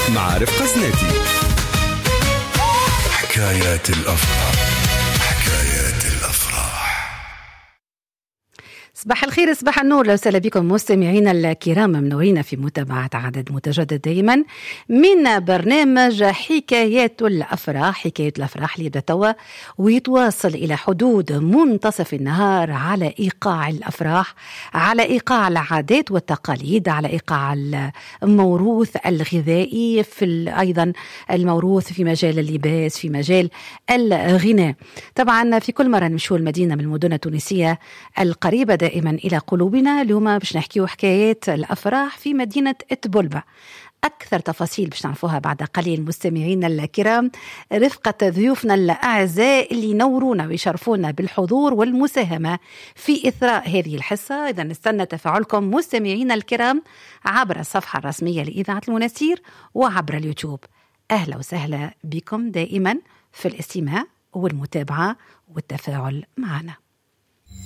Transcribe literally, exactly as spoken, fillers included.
مع رفقة زناتي. حكايات الأفراح، حكايات الأفراح. صباح الخير، صباح النور، وسهلا بكم مستمعينا الكرام، منورين في متابعة عدد متجدد دائما من برنامج حكايات الأفراح. حكاية الأفراح اللي يبدأ توا ويتواصل إلى حدود منتصف النهار على إيقاع الأفراح، على إيقاع العادات والتقاليد، على إيقاع الموروث الغذائي، في أيضا الموروث في مجال اللباس، في مجال الغناء. طبعا في كل مرة نمشوا المدينة من المدن التونسية القريبة دائما إلى قلوبنا. اليوم باش نحكيو حكايات الأفراح في مدينة إتبولبة. أكثر تفاصيل باش نعرفوها بعد قليل مستمعينا الكرام، رفقة ضيوفنا الأعزاء اللي ينورونا ويشرفونا بالحضور والمساهمة في إثراء هذه الحصة. إذا نستنى تفاعلكم مستمعينا الكرام عبر الصفحة الرسمية لإذاعة المناسير وعبر اليوتيوب. أهلا وسهلا بكم دائما في الاستماع والمتابعة والتفاعل معنا.